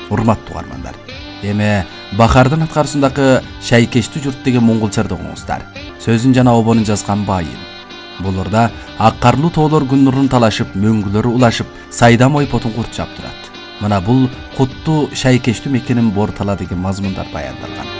Урматтуу угармандар. Эми Бахардын аткарысындагы Шайкештүү журт деген монголчарды оңуңуздар. Сөзүн жана обонун жазган Байын. Булурда ак карлуу тоолор күн нурун талашып, мөңгүлөрү улашып, сайдам ойпотун курчап турат. Мына бул куттуу Шайкештүү мекенин бор тала деген мазмундар баяндалган.